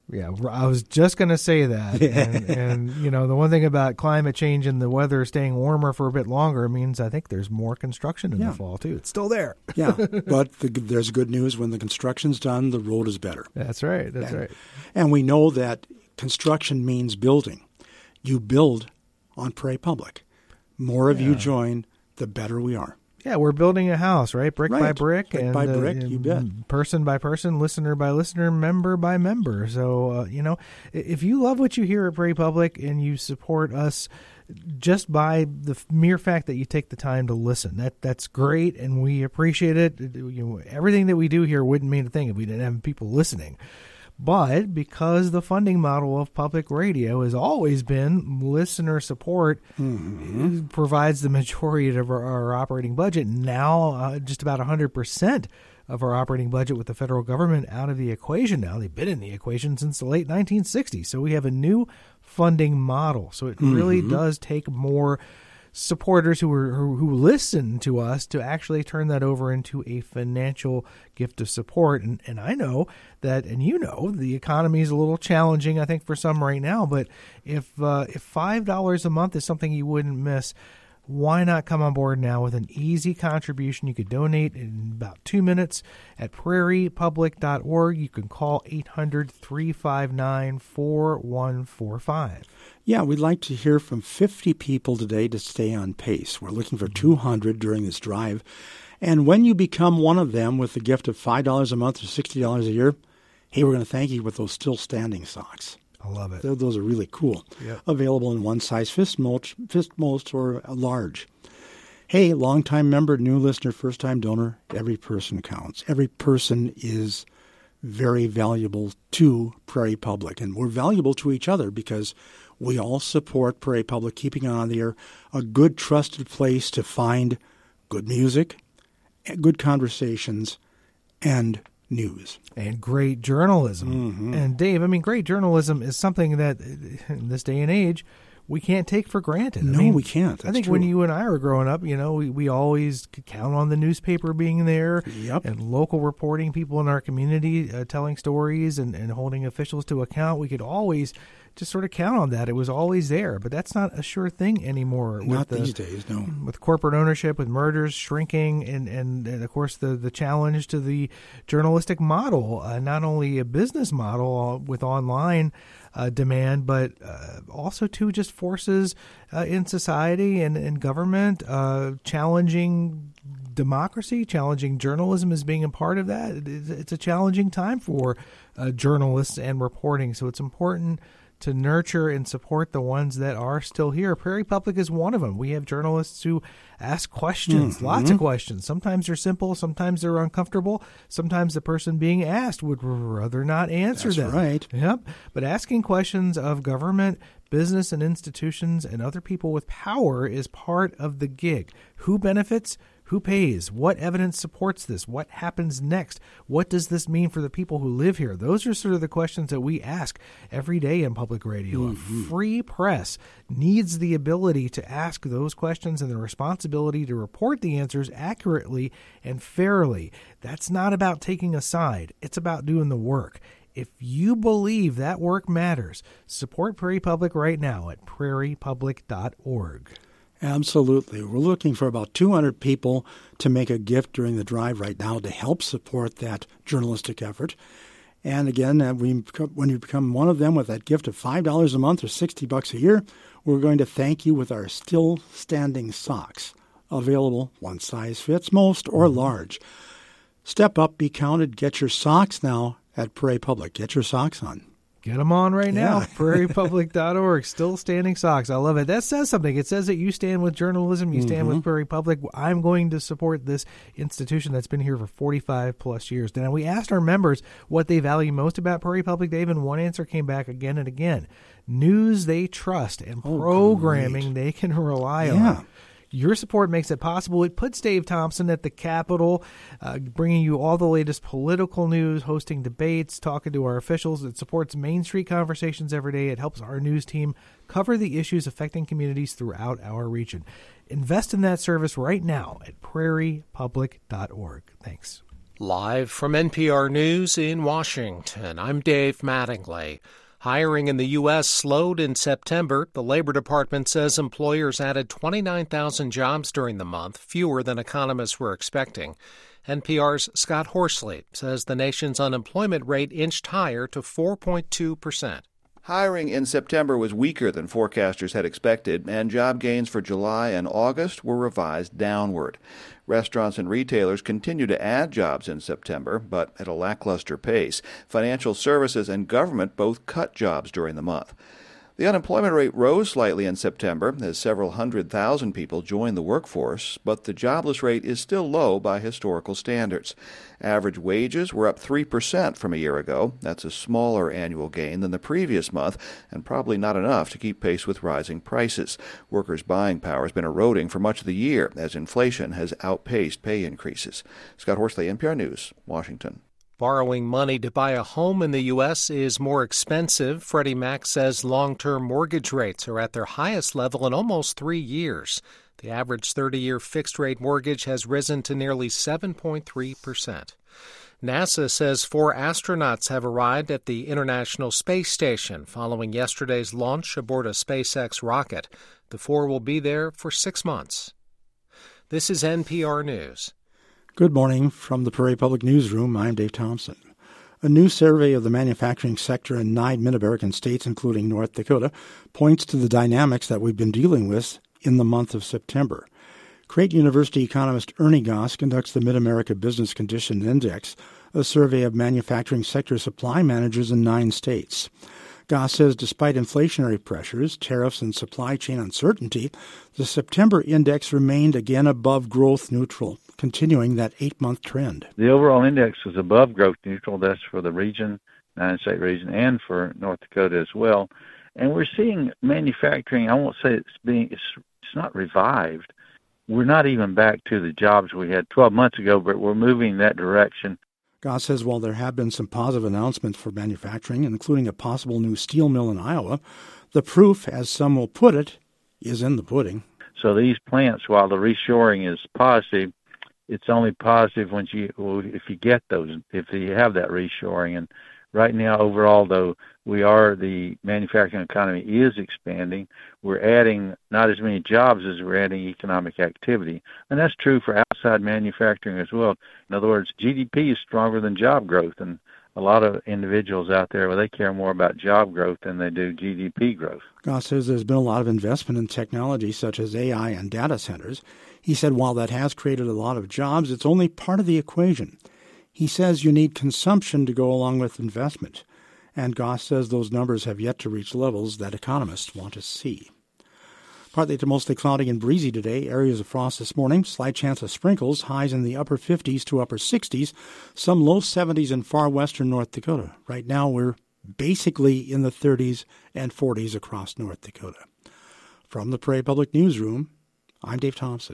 Yeah, I was just going to say that. And, you know, the one thing about climate change and the weather staying warmer for a bit longer means I think there's more construction in the fall, too. It's still there. Yeah, but there's good news. When the construction's done, the road is better. That's right. That's right. And we know that construction means building. You build on Prairie Public. More of you join, the better we are. Yeah, we're building a house, right? Brick by brick. Brick by brick, you bet. Person by person, listener by listener, member by member. So, you know, if you love what you hear at Prairie Public and you support us just by the mere fact that you take the time to listen, that's great, and we appreciate it. You know, everything that we do here wouldn't mean a thing if we didn't have people listening. But because the funding model of public radio has always been listener support, provides the majority of our operating budget. Now just about 100% of our operating budget with the federal government out of the equation now. They've been in the equation since the late 1960s. So we have a new funding model. So it really does take more supporters who listen to us to actually turn that over into a financial gift of support. And I know that, and you know, the economy is a little challenging, I think, for some right now. But if $5 a month is something you wouldn't miss, why not come on board now with an easy contribution? You could donate in about 2 minutes at prairiepublic.org. You can call 800-359-4145. Yeah, we'd like to hear from 50 people today to stay on pace. We're looking for 200 during this drive. And when you become one of them with the gift of $5 a month or $60 a year, hey, we're going to thank you with those still standing socks. I love it. Those are really cool. Yep. Available in one size fist most or large. Hey, longtime member, new listener, first-time donor, every person counts. Every person is very valuable to Prairie Public. And we're valuable to each other because we all support Prairie Public, keeping on the air a good, trusted place to find good music, good conversations, and news. And great journalism. And Dave, I mean, great journalism is something that in this day and age we can't take for granted. No, we can't. That's I think true. when you and I were growing up, you know, we always could count on the newspaper being there and local reporting, people in our community telling stories and holding officials to account. We could always just sort of count on that. It was always there, but that's not a sure thing anymore. Not these days, no. With corporate ownership, with mergers shrinking, and of course the challenge to the journalistic model, not only a business model with online demand, but also to just forces in society and government, challenging democracy, challenging journalism as being a part of that. It's a challenging time for journalists and reporting, so it's important to nurture and support the ones that are still here. Prairie Public is one of them. We have journalists who ask questions, lots of questions. Sometimes they're simple, sometimes they're uncomfortable, sometimes the person being asked would rather not answer them. That's right. Yep. But asking questions of government, business and institutions, and other people with power is part of the gig. Who benefits? Who pays? What evidence supports this? What happens next? What does this mean for the people who live here? Those are sort of the questions that we ask every day in public radio. A free press needs the ability to ask those questions and the responsibility to report the answers accurately and fairly. That's not about taking a side. It's about doing the work. If you believe that work matters, support Prairie Public right now at prairiepublic.org. Absolutely. We're looking for about 200 people to make a gift during the drive right now to help support that journalistic effort. And again, when you become one of them with that gift of $5 a month or $60 a year, we're going to thank you with our still standing socks. Available, one size fits most or large. Step up, be counted, get your socks now at Prairie Public. Get your socks on. Get them on right now. prairiepublic.org. Still standing socks. I love it. That says something. It says that you stand with journalism. You stand with Prairie Public. I'm going to support this institution that's been here for 45 plus years. Now, we asked our members what they value most about Prairie Public, Dave, and one answer came back again and again. News they trust and programming they can rely on. Your support makes it possible. It puts Dave Thompson at the Capitol, bringing you all the latest political news, hosting debates, talking to our officials. It supports Main Street conversations every day. It helps our news team cover the issues affecting communities throughout our region. Invest in that service right now at prairiepublic.org. Thanks. Live from NPR News in Washington, I'm Dave Mattingly. Hiring in the U.S. slowed in September. The Labor Department says employers added 29,000 jobs during the month, fewer than economists were expecting. NPR's Scott Horsley says the nation's unemployment rate inched higher to 4.2%. Hiring in September was weaker than forecasters had expected, and job gains for July and August were revised downward. Restaurants and retailers continue to add jobs in September, but at a lackluster pace. Financial services and government both cut jobs during the month. The unemployment rate rose slightly in September as several 100,000 people joined the workforce, but the jobless rate is still low by historical standards. Average wages were up 3% from a year ago. That's a smaller annual gain than the previous month, and probably not enough to keep pace with rising prices. Workers' buying power has been eroding for much of the year as inflation has outpaced pay increases. Scott Horsley, NPR News, Washington. Borrowing money to buy a home in the U.S. is more expensive. Freddie Mac says long-term mortgage rates are at their highest level in almost 3 years. The average 30-year fixed-rate mortgage has risen to nearly 7.3%. NASA says 4 astronauts have arrived at the International Space Station following yesterday's launch aboard a SpaceX rocket. The 4 will be there for 6 months. This is NPR News. Good morning from the Prairie Public Newsroom. I'm Dave Thompson. A new survey of the manufacturing sector in 9 mid-American states, including North Dakota, points to the dynamics that we've been dealing with in the month of September. Creighton University economist Ernie Goss conducts the Mid-America Business Condition Index, a survey of manufacturing sector supply managers in 9 states. Goss says despite inflationary pressures, tariffs, and supply chain uncertainty, the September index remained again above growth neutral, continuing that 8-month trend. The overall index was above growth neutral. That's for the region, 9-state region, and for North Dakota as well. And we're seeing manufacturing, I won't say it's not revived. We're not even back to the jobs we had 12 months ago, but we're moving in that direction. Goss says while there have been some positive announcements for manufacturing, including a possible new steel mill in Iowa, the proof, as some will put it, is in the pudding. So these plants, while the reshoring is positive, it's only positive if you get those, if you have that reshoring. And right now, overall, though, the manufacturing economy is expanding. We're adding not as many jobs as we're adding economic activity. And that's true for outside manufacturing as well. In other words, GDP is stronger than job growth. And a lot of individuals out there, they care more about job growth than they do GDP growth. Goss says there's been a lot of investment in technology such as AI and data centers. He said while that has created a lot of jobs, it's only part of the equation. He says you need consumption to go along with investment. And Goss says those numbers have yet to reach levels that economists want to see. Partly to mostly cloudy and breezy today. Areas of frost this morning. Slight chance of sprinkles. Highs in the upper 50s to upper 60s. Some low 70s in far western North Dakota. Right now we're basically in the 30s and 40s across North Dakota. From the Prairie Public Newsroom, I'm Dave Thompson.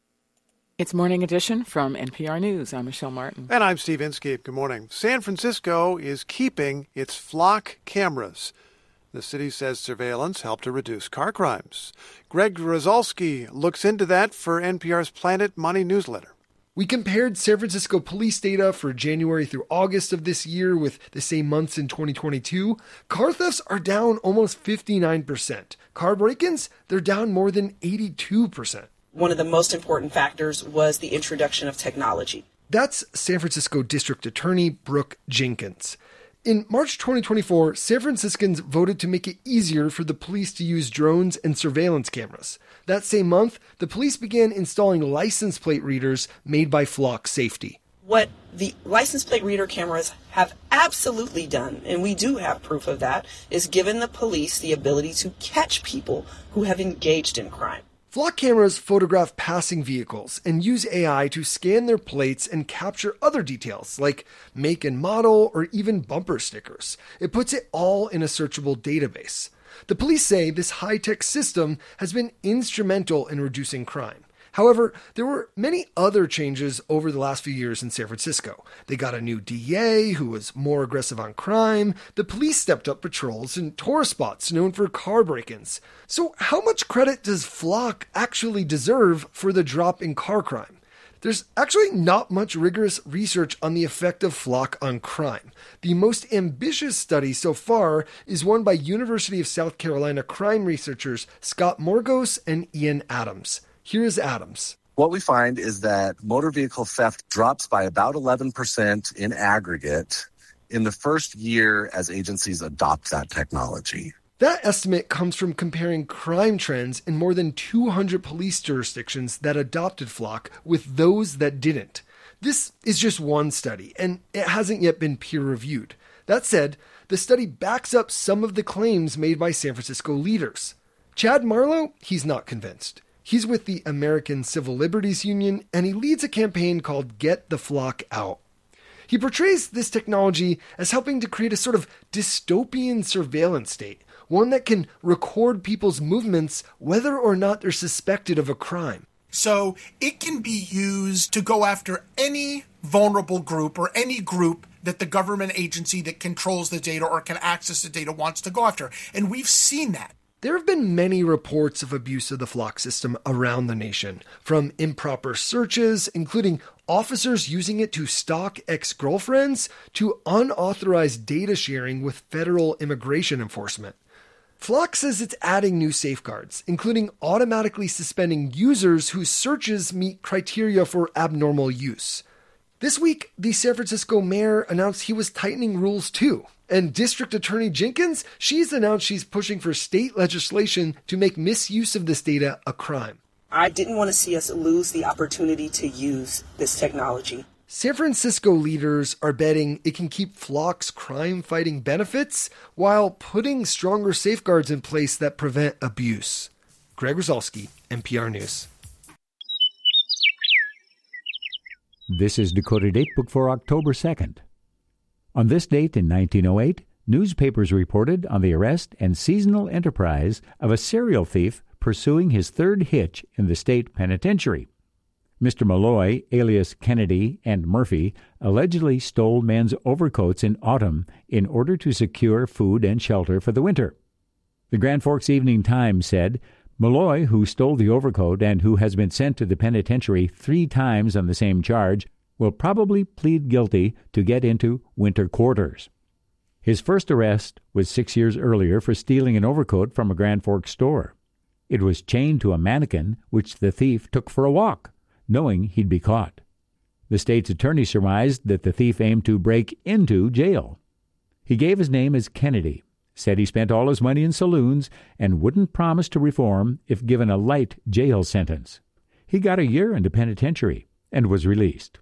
It's Morning Edition from NPR News. I'm Michelle Martin. And I'm Steve Inskeep. Good morning. San Francisco is keeping its flock cameras. The city says surveillance helped to reduce car crimes. Greg Rosalsky looks into that for NPR's Planet Money newsletter. We compared San Francisco police data for January through August of this year with the same months in 2022. Car thefts are down almost 59%. Car break-ins, they're down more than 82%. One of the most important factors was the introduction of technology. That's San Francisco District Attorney Brooke Jenkins. In March 2024, San Franciscans voted to make it easier for the police to use drones and surveillance cameras. That same month, the police began installing license plate readers made by Flock Safety. What the license plate reader cameras have absolutely done, and we do have proof of that, is given the police the ability to catch people who have engaged in crime. Flock cameras photograph passing vehicles and use AI to scan their plates and capture other details like make and model or even bumper stickers. It puts it all in a searchable database. The police say this high-tech system has been instrumental in reducing crime. However, there were many other changes over the last few years in San Francisco. They got a new DA who was more aggressive on crime. The police stepped up patrols in tourist spots known for car break-ins. So how much credit does Flock actually deserve for the drop in car crime? There's actually not much rigorous research on the effect of flock on crime. The most ambitious study so far is one by University of South Carolina crime researchers Scott Morgos and Ian Adams. Here is Adams. What we find is that motor vehicle theft drops by about 11% in aggregate in the first year as agencies adopt that technology. That estimate comes from comparing crime trends in more than 200 police jurisdictions that adopted Flock with those that didn't. This is just one study, and it hasn't yet been peer-reviewed. That said, the study backs up some of the claims made by San Francisco leaders. Chad Marlowe, he's not convinced. He's with the American Civil Liberties Union, and he leads a campaign called Get the Flock Out. He portrays this technology as helping to create a sort of dystopian surveillance state, one that can record people's movements whether or not they're suspected of a crime. So it can be used to go after any vulnerable group or any group that the government agency that controls the data or can access the data wants to go after. And we've seen that. There have been many reports of abuse of the Flock system around the nation, from improper searches, including officers using it to stalk ex-girlfriends, to unauthorized data sharing with federal immigration enforcement. Flock says it's adding new safeguards, including automatically suspending users whose searches meet criteria for abnormal use. This week, the San Francisco mayor announced he was tightening rules too. And District Attorney Jenkins, she's announced she's pushing for state legislation to make misuse of this data a crime. I didn't want to see us lose the opportunity to use this technology. San Francisco leaders are betting it can keep Flock's crime-fighting benefits while putting stronger safeguards in place that prevent abuse. Greg Rosalsky, NPR News. This is Dakota Datebook for October 2nd. On this date in 1908, newspapers reported on the arrest and seasonal enterprise of a serial thief pursuing his third hitch in the state penitentiary. Mr. Malloy, alias Kennedy, and Murphy allegedly stole men's overcoats in autumn in order to secure food and shelter for the winter. The Grand Forks Evening Times said, Malloy, who stole the overcoat and who has been sent to the penitentiary 3 times on the same charge, will probably plead guilty to get into winter quarters. His first arrest was 6 years earlier for stealing an overcoat from a Grand Forks store. It was chained to a mannequin, which the thief took for a walk, knowing he'd be caught. The state's attorney surmised that the thief aimed to break into jail. He gave his name as Kennedy, said he spent all his money in saloons, and wouldn't promise to reform if given a light jail sentence. He got a year into penitentiary and was released.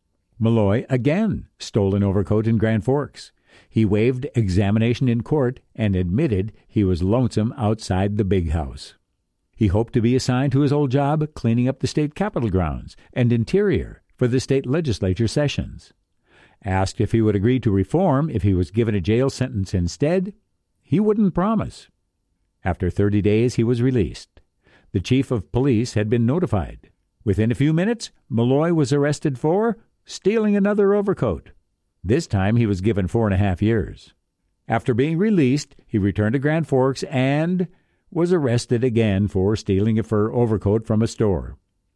Malloy again stole an overcoat in Grand Forks. He waived examination in court and admitted he was lonesome outside the big house. He hoped to be assigned to his old job cleaning up the state capitol grounds and interior for the state legislature sessions. Asked if he would agree to reform if he was given a jail sentence instead, he wouldn't promise. After 30 days, he was released. The chief of police had been notified. Within a few minutes, Malloy was arrested for stealing another overcoat. This time he was given 4.5 years. After being released, he returned to Grand Forks and was arrested again for stealing a fur overcoat from a store.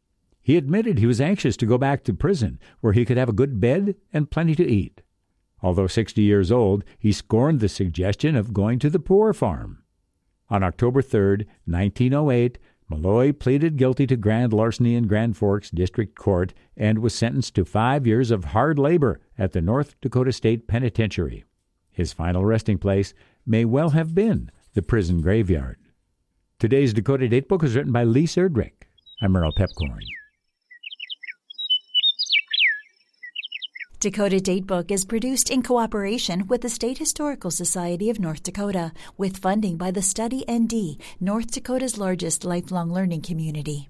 He admitted he was anxious to go back to prison, where he could have a good bed and plenty to eat. Although 60 years old, he scorned the suggestion of going to the poor farm. On October 3, 1908, Malloy pleaded guilty to grand larceny in Grand Forks District Court and was sentenced to 5 years of hard labor at the North Dakota State Penitentiary. His final resting place may well have been the prison graveyard. Today's Dakota Datebook was written by Lee Serdrick. I'm Merle Pepcorn. Dakota Datebook is produced in cooperation with the State Historical Society of North Dakota, with funding by the Study ND, North Dakota's largest lifelong learning community.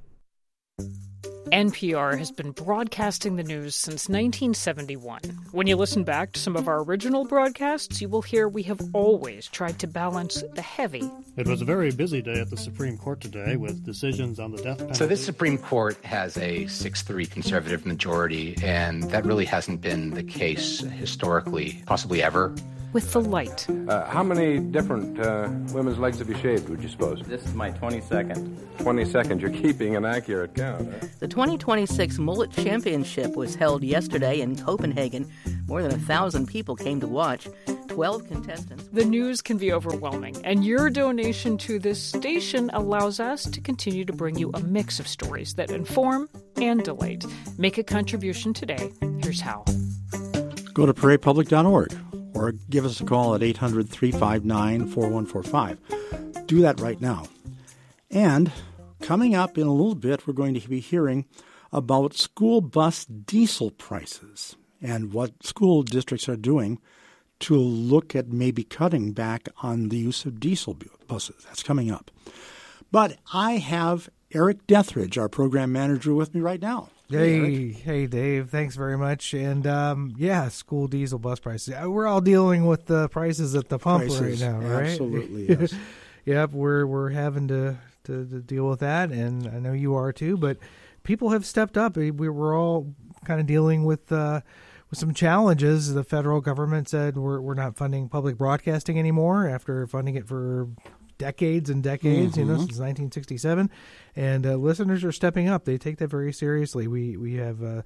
NPR has been broadcasting the news since 1971. When you listen back to some of our original broadcasts, you will hear we have always tried to balance the heavy. It was a very busy day at the Supreme Court today with decisions on the death penalty. So this Supreme Court has a 6-3 conservative majority, and that really hasn't been the case historically, possibly ever. with the light. How many different women's legs have you shaved, would you suppose? This is my 22nd. 22nd. You're keeping an accurate count, huh? The 2026 Mullet Championship was held yesterday in Copenhagen. More than 1,000 people came to watch. 12 contestants. The news can be overwhelming, and your donation to this station allows us to continue to bring you a mix of stories that inform and delight. Make a contribution today. Here's how. Go to prairiepublic.org or give us a call at 800-359-4145. Do that right now. And coming up in a little bit, we're going to be hearing about school bus diesel prices and what school districts are doing to look at maybe cutting back on the use of diesel buses. That's coming up. But I have Eric Dethridge, our program manager, with me right now. Hey, Dave. Thanks very much. And, school diesel bus prices. We're all dealing with the prices at the pump right now, right? Absolutely, yes. Yep, we're having to deal with that, and I know you are too. But people have stepped up. We're all kind of dealing with some challenges. The federal government said we're not funding public broadcasting anymore after funding it for decades and decades, since 1967. And listeners are stepping up. They take that very seriously. We have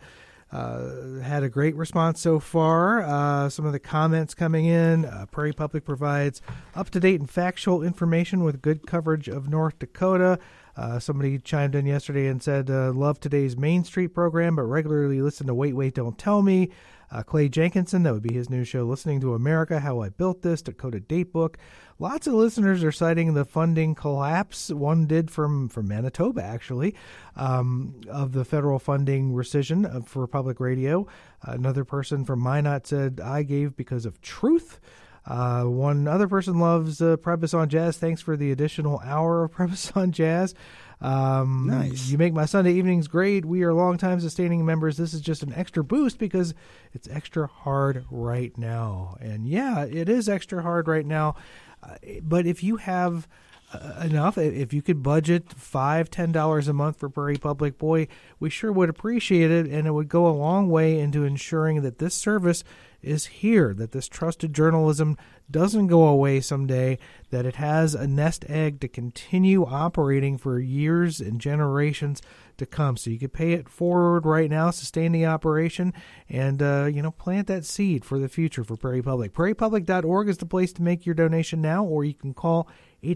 had a great response so far. Some of the comments coming in, Prairie Public provides up-to-date and factual information with good coverage of North Dakota. Somebody chimed in yesterday and said, love today's Main Street program, but regularly listen to Wait, Don't Tell Me. Clay Jenkinson, that would be his new show, Listening to America, How I Built This, Dakota Datebook. Lots of listeners are citing the funding collapse. One did from Manitoba, actually, of the federal funding rescission for public radio. Another person from Minot said, I gave because of truth. One other person loves Prebis on Jazz. Thanks for the additional hour of Prebis on Jazz. Nice. You make my Sunday evenings great. We are longtime sustaining members. This is just an extra boost because it's extra hard right now. And yeah, it is extra hard right now. But if you have enough, if you could budget $5-10 a month for Prairie Public, boy, we sure would appreciate it. And it would go a long way into ensuring that this service is here, that this trusted journalism doesn't go away someday, that it has a nest egg to continue operating for years and generations to come. So you could pay it forward right now, sustain the operation, and plant that seed for the future for Prairie Public. PrairiePublic.org is the place to make your donation now, or you can call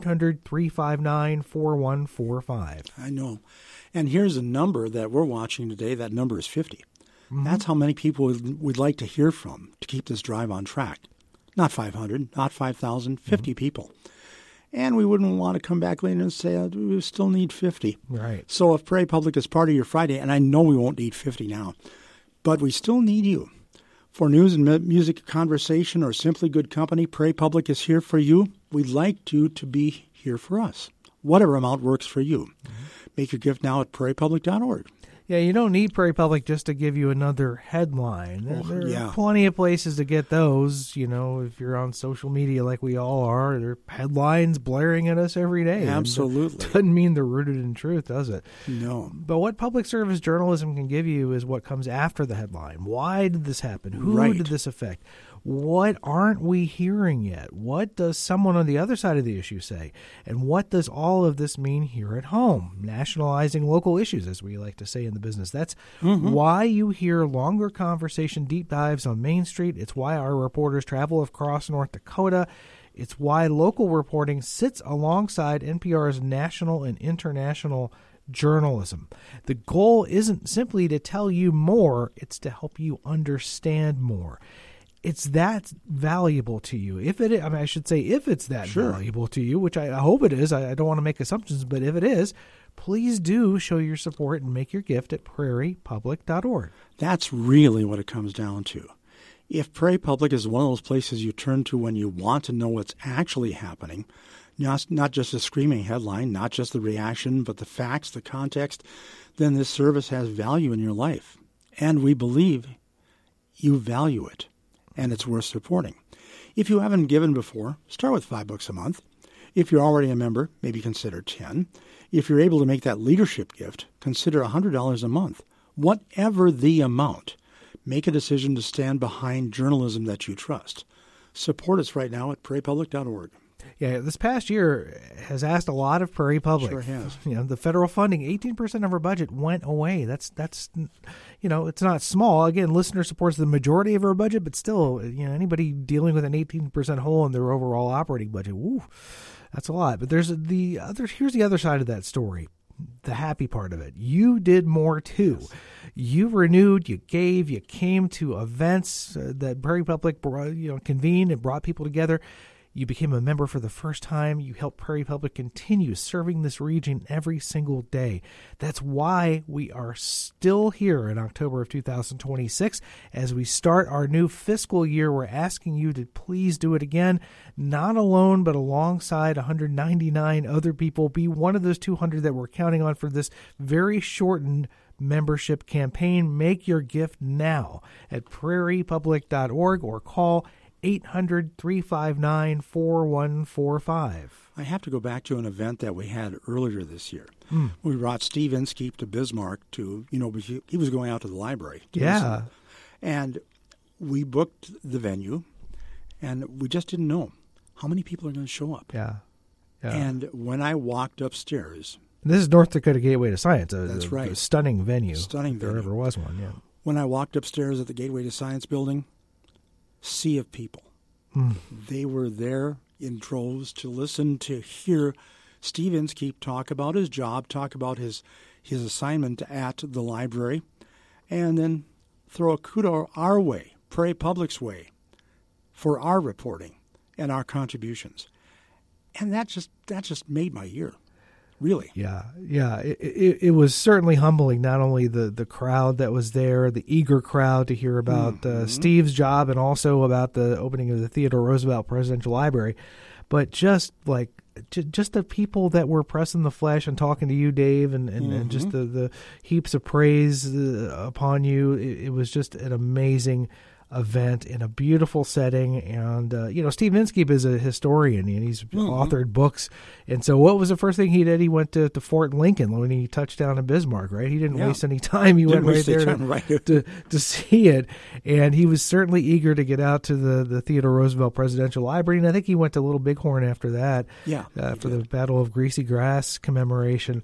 800-359-4145. I know. And here's a number that we're watching today. That number is 50. Mm-hmm. That's how many people we'd like to hear from to keep this drive on track. Not 500, not 5,000, 50 people. And we wouldn't want to come back later and say, we still need 50. Right. So if Prairie Public is part of your Friday, and I know we won't need 50 now, but we still need you. For news and music conversation or simply good company, Prairie Public is here for you. We'd like you to be here for us. Whatever amount works for you. Mm-hmm. Make your gift now at prairiepublic.org. Yeah, you don't need Prairie Public just to give you another headline. There are plenty of places to get those. If you're on social media like we all are, there are headlines blaring at us every day. Absolutely. Doesn't mean they're rooted in truth, does it? No. But what public service journalism can give you is what comes after the headline. Why did this happen? Who did this affect? What aren't we hearing yet? What does someone on the other side of the issue say? And what does all of this mean here at home? Nationalizing local issues, as we like to say in the business. That's why you hear longer conversation deep dives on Main Street. It's why our reporters travel across North Dakota. It's why local reporting sits alongside NPR's national and international journalism. The goal isn't simply to tell you more, it's to help you understand more. It's that valuable to you. If it's that valuable to you, which I hope it is. I don't want to make assumptions, but if it is, please do show your support and make your gift at prairiepublic.org. That's really what it comes down to. If Prairie Public is one of those places you turn to when you want to know what's actually happening, not just a screaming headline, not just the reaction, but the facts, the context, then this service has value in your life. And we believe you value it. And it's worth supporting. If you haven't given before, start with $5 a month. If you're already a member, maybe consider $10. If you're able to make that leadership gift, consider $100 a month. Whatever the amount, make a decision to stand behind journalism that you trust. support us right now at prairiepublic.org. Yeah, this past year has asked a lot of Prairie Public. Sure has. The federal funding, 18% of our budget went away. That's it's not small. Again, listener supports the majority of our budget, but still, anybody dealing with an 18% hole in their overall operating budget, woo, that's a lot. But here's the other side of that story. The happy part of it. You did more too. Yes. You renewed, you gave, you came to events that Prairie Public convened and brought people together. You became a member for the first time. You helped Prairie Public continue serving this region every single day. That's why we are still here in October of 2026. As we start our new fiscal year, we're asking you to please do it again, not alone, but alongside 199 other people. Be one of those 200 that we're counting on for this very shortened membership campaign. Make your gift now at prairiepublic.org or call 800-359-4145. I have to go back to an event that we had earlier this year. We brought Steve Inskeep to Bismarck to, he was going out to the library. Yeah. And we booked the venue, and we just didn't know how many people are going to show up. Yeah. And when I walked upstairs... This is North Dakota Gateway to Science. That's right. A stunning venue. Stunning venue. If there ever was one, yeah. When I walked upstairs at the Gateway to Science building... sea of people. They were there in droves to listen, to hear Steve Inskeep talk about his job, talk about his assignment at the library, and then throw a kudo our way, Prairie Public's way, for our reporting and our contributions. And that just made my year. Really? Yeah. It was certainly humbling, not only the crowd that was there, the eager crowd to hear about Steve's job and also about the opening of the Theodore Roosevelt Presidential Library, but just the people that were pressing the flesh and talking to you, Dave, and just the heaps of praise upon you. It was just an amazing event in a beautiful setting. And Steve Inskeep is a historian and he's authored books, and so what was the first thing he did? He went to Fort Lincoln when he touched down in Bismarck, right? He didn't waste any time. He went right there to see it, and he was certainly eager to get out to the Theodore Roosevelt Presidential Library, and I think he went to Little Bighorn after that for the Battle of Greasy Grass commemoration.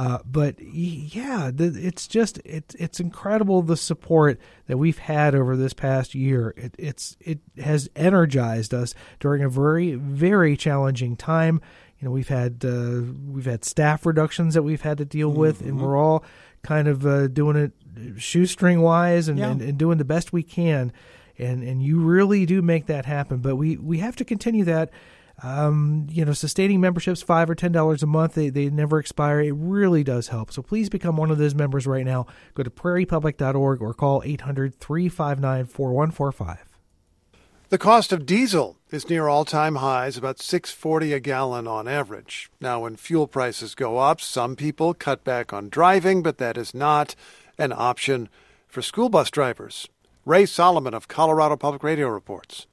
It's incredible the support that we've had over this past year. It has energized us during a very, very challenging time. We've had staff reductions that we've had to deal with, and we're all kind of doing it shoestring wise and doing the best we can. And you really do make that happen. But we have to continue that. Sustaining memberships, $5 or $10 a month, they never expire. It really does help. So please become one of those members right now. Go to prairiepublic.org or call 800-359-4145. The cost of diesel is near all-time highs, about $6.40 a gallon on average. Now, when fuel prices go up, some people cut back on driving, but that is not an option for school bus drivers. Ray Solomon of Colorado Public Radio reports.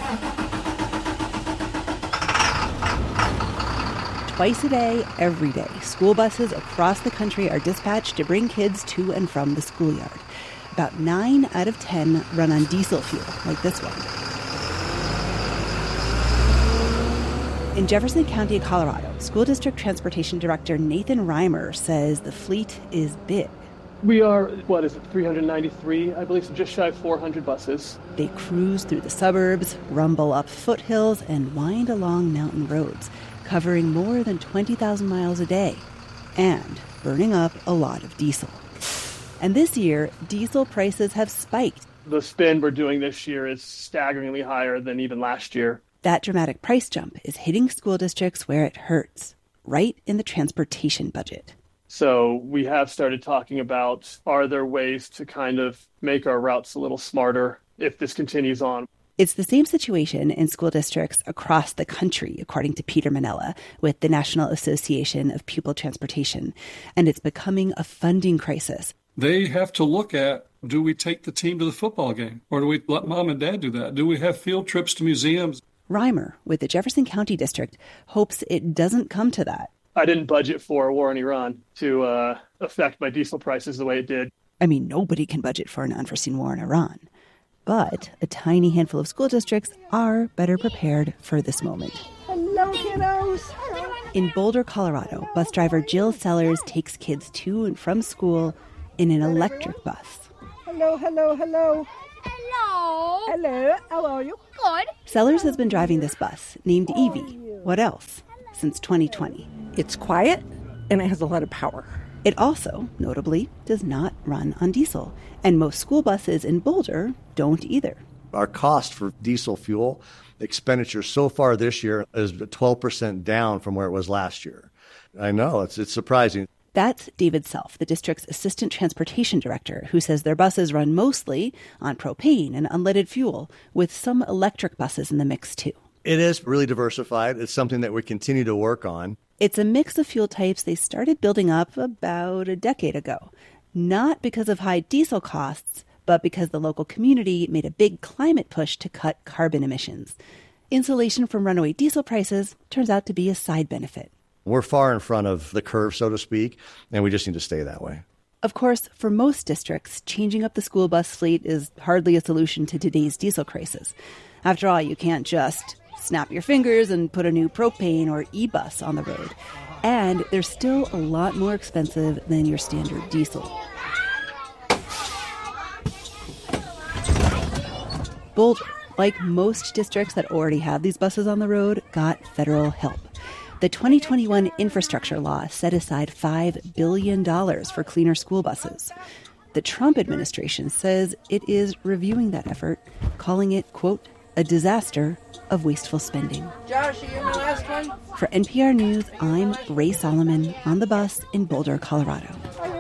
Twice a day, every day, school buses across the country are dispatched to bring kids to and from the schoolyard. About 9 out of 10 run on diesel fuel, like this one. In Jefferson County, Colorado, School District Transportation Director Nathan Reimer says the fleet is big. We are, 393, I believe, so just shy of 400 buses. They cruise through the suburbs, rumble up foothills, and wind along mountain roads, covering more than 20,000 miles a day, and burning up a lot of diesel. And this year, diesel prices have spiked. The spend we're doing this year is staggeringly higher than even last year. That dramatic price jump is hitting school districts where it hurts, right in the transportation budget. So we have started talking about, are there ways to kind of make our routes a little smarter if this continues on? It's the same situation in school districts across the country, according to Peter Manella with the National Association of Pupil Transportation. And it's becoming a funding crisis. They have to look at, do we take the team to the football game? Or do we let mom and dad do that? Do we have field trips to museums? Reimer, with the Jefferson County District, hopes it doesn't come to that. I didn't budget for a war in Iran to affect my diesel prices the way it did. I mean, nobody can budget for an unforeseen war in Iran. But a tiny handful of school districts are better prepared for this moment. Hello, kiddos. In Boulder, Colorado, bus driver Jill Sellers takes kids to and from school in an electric bus. Hello, hello, hello. Hello. Hello, how are you? Good. Sellers has been driving this bus, named Evie. What else? Since 2020. It's quiet, and it has a lot of power. It also, notably, does not run on diesel. And most school buses in Boulder don't either. Our cost for diesel fuel expenditure so far this year is 12% down from where it was last year. I know, it's surprising. That's David Self, the district's assistant transportation director, who says their buses run mostly on propane and unleaded fuel, with some electric buses in the mix too. It is really diversified. It's something that we continue to work on. It's a mix of fuel types they started building up about a decade ago. Not because of high diesel costs, but because the local community made a big climate push to cut carbon emissions. Insulation from runaway diesel prices turns out to be a side benefit. We're far in front of the curve, so to speak, and we just need to stay that way. Of course, for most districts, changing up the school bus fleet is hardly a solution to today's diesel crisis. After all, you can't just snap your fingers and put a new propane or e-bus on the road. And they're still a lot more expensive than your standard diesel. Boulder, like most districts that already have these buses on the road, got federal help. The 2021 infrastructure law set aside $5 billion for cleaner school buses. The Trump administration says it is reviewing that effort, calling it, quote, a disaster of wasteful spending. Josh, are you my last one? For NPR News, I'm Ray Solomon on the bus in Boulder, Colorado.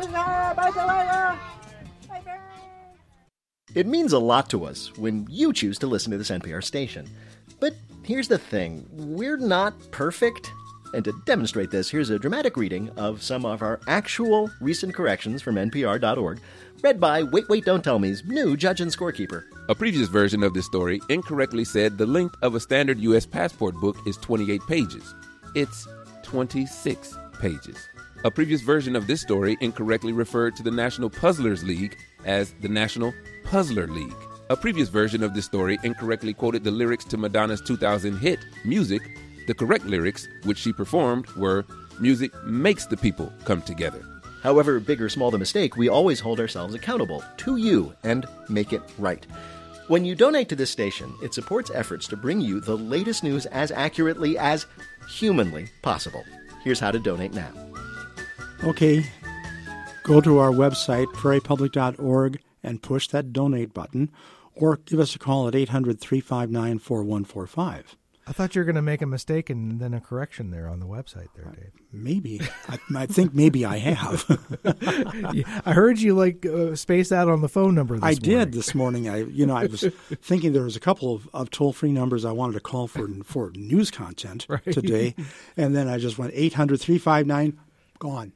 It means a lot to us when you choose to listen to this NPR station. But here's the thing, we're not perfect. And to demonstrate this, here's a dramatic reading of some of our actual recent corrections from NPR.org, read by Wait, Wait, Don't Tell Me's new judge and scorekeeper. A previous version of this story incorrectly said the length of a standard U.S. passport book is 28 pages. It's 26 pages. A previous version of this story incorrectly referred to the National Puzzlers League as the National Puzzler League. A previous version of this story incorrectly quoted the lyrics to Madonna's 2000 hit, Music. The correct lyrics, which she performed, were, music makes the people come together. However big or small the mistake, we always hold ourselves accountable to you and make it right. When you donate to this station, it supports efforts to bring you the latest news as accurately as humanly possible. Here's how to donate now. Okay, go to our website, prairiepublic.org, and push that donate button, or give us a call at 800-359-4145. I thought you were going to make a mistake and then a correction there on the website there, Dave. Maybe. I think maybe I have. I heard you spaced out on the phone number this morning. I did this morning. I was thinking there was a couple of toll-free numbers I wanted to call for news content today. And then I just went 800-359, gone.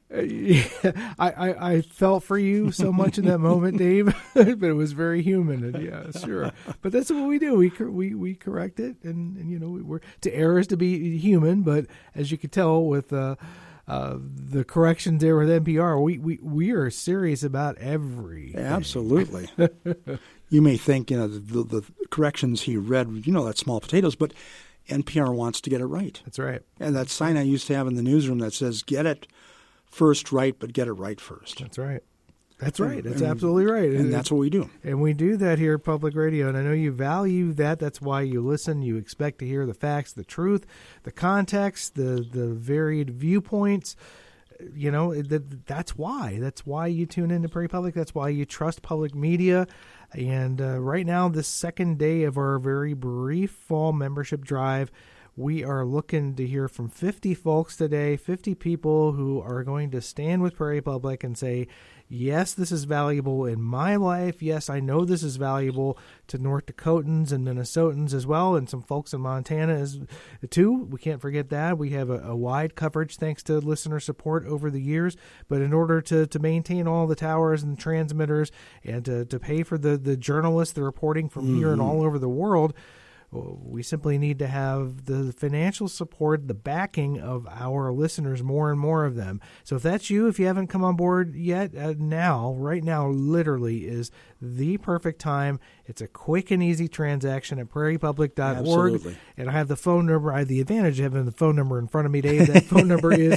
I felt for you so much in that moment, Dave, but it was very human. And yeah, sure. But that's what we do. We correct it, and we're to errors to be human. But as you could tell with the corrections there with NPR, we are serious about everything. Absolutely. You may think the corrections he read, that's small potatoes, but NPR wants to get it right. That's right. And that sign I used to have in the newsroom that says, get it first right, but get it right first. That's right. That's right. That's absolutely right. And that's what we do. And we do that here at Public Radio. And I know you value that. That's why you listen. You expect to hear the facts, the truth, the context, the varied viewpoints. That's why. That's why you tune into Prairie Public. That's why you trust public media. And right now, this second day of our very brief fall membership drive, we are looking to hear from 50 folks today, 50 people who are going to stand with Prairie Public and say, yes, this is valuable in my life. Yes, I know this is valuable to North Dakotans and Minnesotans as well, and some folks in Montana too. We can't forget that. We have a wide coverage thanks to listener support over the years. But in order to maintain all the towers and transmitters and to pay for the journalists, the reporting from here and all over the world, We simply need to have the financial support, the backing of our listeners, more and more of them. So if that's you, if you haven't come on board yet, right now, literally is the perfect time. It's a quick and easy transaction at prairiepublic.org. Absolutely. And I have the phone number. I have the advantage of having the phone number in front of me, Dave. That phone number is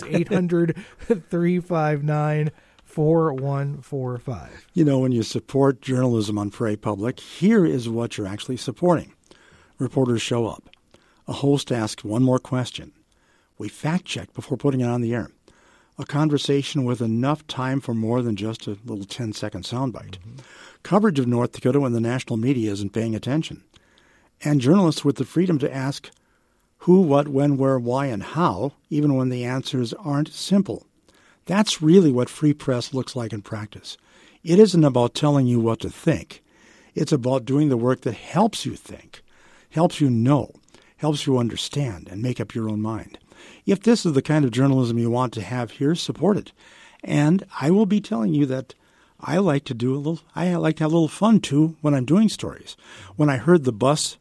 800-359-4145. You know, when you support journalism on Prairie Public, here is what you're actually supporting. Reporters show up. A host asks one more question. We fact-check before putting it on the air. A conversation with enough time for more than just a little 10-second soundbite. Mm-hmm. Coverage of North Dakota when the national media isn't paying attention. And journalists with the freedom to ask who, what, when, where, why, and how, even when the answers aren't simple. That's really what free press looks like in practice. It isn't about telling you what to think. It's about doing the work that helps you think, helps you know, helps you understand, and make up your own mind. If this is the kind of journalism you want to have here, support it. And I will be telling you that I like to have a little fun too when I'm doing stories. When I heard the bus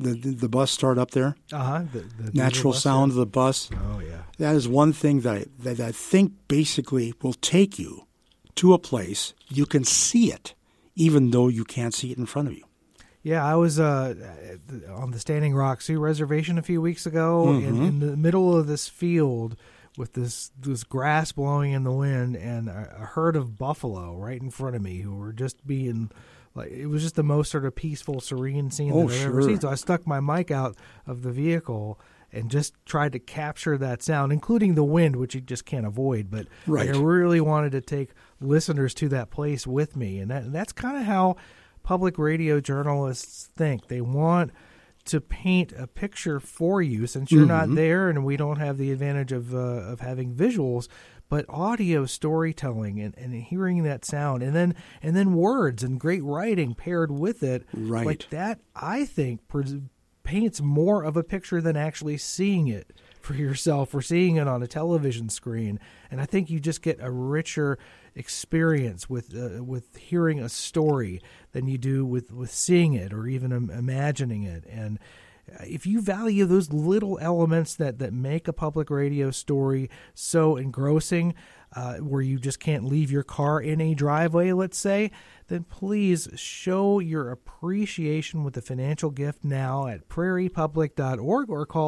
bus start up there, the natural bus, sound of the bus. Oh yeah, that is one thing that I think basically will take you to a place you can see it, even though you can't see it in front of you. Yeah, I was on the Standing Rock Sioux Reservation a few weeks ago, in the middle of this field with this grass blowing in the wind, and a herd of buffalo right in front of me who were just being like, it was just the most sort of peaceful, serene scene that I've ever seen. So I stuck my mic out of the vehicle and just tried to capture that sound, including the wind, which you just can't avoid. But right. I really wanted to take listeners to that place with me, and that's kind of how public radio journalists think. They want to paint a picture for you, since you're not there and we don't have the advantage of having visuals, but audio storytelling and hearing that sound, and then words and great writing paired with it. Right. Like that, I think, paints more of a picture than actually seeing it for yourself or seeing it on a television screen. And I think you just get a richer experience with hearing a story than you do with seeing it or even imagining it. And if you value those little elements that make a public radio story so engrossing, where you just can't leave your car in a driveway, let's say, then please show your appreciation with a financial gift now at prairiepublic.org or call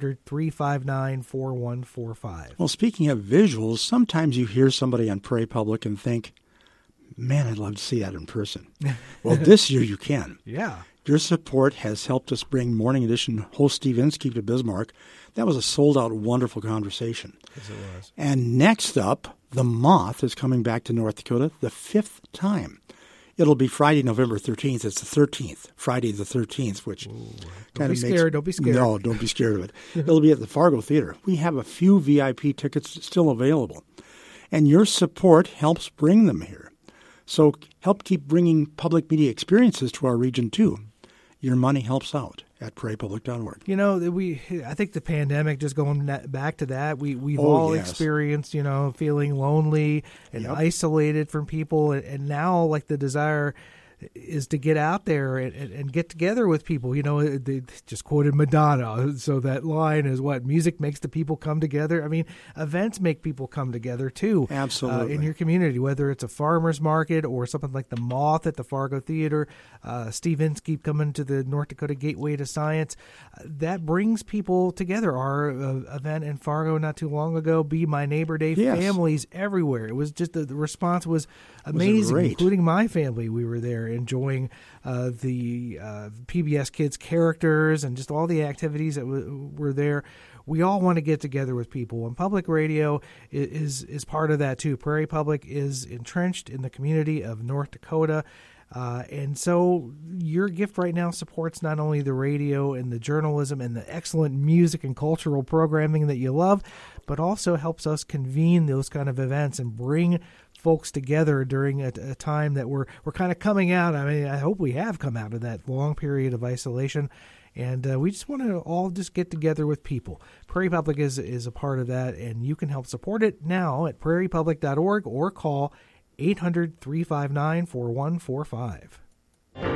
800-359-4145. Well, speaking of visuals, sometimes you hear somebody on Prairie Public and think, man, I'd love to see that in person. Well, this year you can. Yeah. Your support has helped us bring Morning Edition host Steve Inskeep to Bismarck. That was a sold-out, wonderful conversation. Yes, it was. And next up, The Moth is coming back to North Dakota the 5th time. It'll be Friday, November 13th. It's the 13th, Friday the 13th, which kind of makes... Don't be scared. No, don't be scared of it. It'll be at the Fargo Theater. We have a few VIP tickets still available. And your support helps bring them here. So help keep bringing public media experiences to our region, too. Your money helps out at prairiepublic.org. You know, I think the pandemic, just going back to that, we've all experienced, feeling lonely and isolated from people. And now, like, the desire is to get out there and get together with people. They just quoted Madonna. So that line is what? Music makes the people come together. I mean, events make people come together too. Absolutely. In your community, whether it's a farmer's market or something like the Moth at the Fargo Theater, Steve Inskeep coming to the North Dakota Gateway to Science, that brings people together. Our event in Fargo not too long ago, Be My Neighbor Day, families everywhere. It was just the response was amazing, including my family. We were there enjoying the PBS Kids characters and just all the activities that were there. We all want to get together with people, and public radio is part of that too. Prairie Public is entrenched in the community of North Dakota. And so your gift right now supports not only the radio and the journalism and the excellent music and cultural programming that you love, but also helps us convene those kind of events and bring folks together during a time that we're kind of coming out. I mean, I hope we have come out of that long period of isolation. And we just want to all just get together with people. Prairie Public is a part of that, and you can help support it now at prairiepublic.org or call 800-359-4145.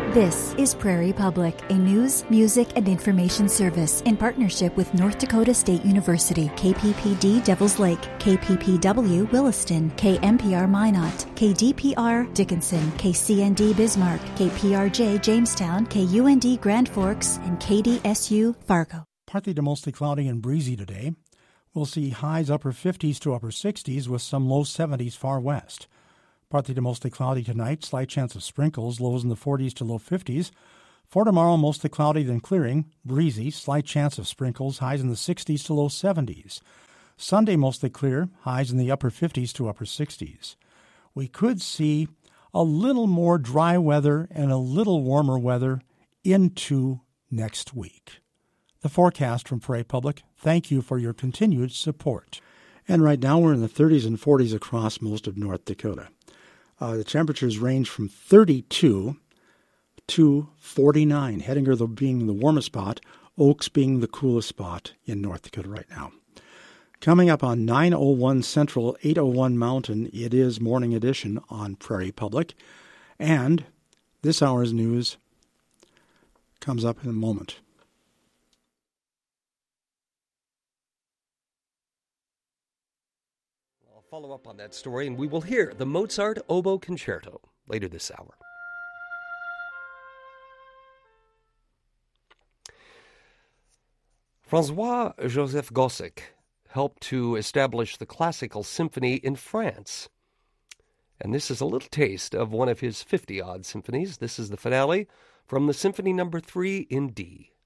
This is Prairie Public, a news, music, and information service in partnership with North Dakota State University, KPPD Devils Lake, KPPW Williston, KMPR Minot, KDPR Dickinson, KCND Bismarck, KPRJ Jamestown, KUND Grand Forks, and KDSU Fargo. Partly to mostly cloudy and breezy today. We'll see highs upper 50s to upper 60s with some low 70s far west. Partly to mostly cloudy tonight, slight chance of sprinkles, lows in the 40s to low 50s. For tomorrow, mostly cloudy then clearing, breezy, slight chance of sprinkles, highs in the 60s to low 70s. Sunday, mostly clear, highs in the upper 50s to upper 60s. We could see a little more dry weather and a little warmer weather into next week. The forecast from Prairie Public. Thank you for your continued support. And right now we're in the 30s and 40s across most of North Dakota. The temperatures range from 32 to 49. Hettinger being the warmest spot, Oaks being the coolest spot in North Dakota right now. Coming up on 9:01 Central, 8:01 Mountain, it is Morning Edition on Prairie Public. And this hour's news comes up in a moment. Follow up on that story, and we will hear the Mozart Oboe Concerto later this hour. François-Joseph Gossec helped to establish the classical symphony in France. And this is a little taste of one of his 50-odd symphonies. This is the finale from the Symphony No. 3 in D.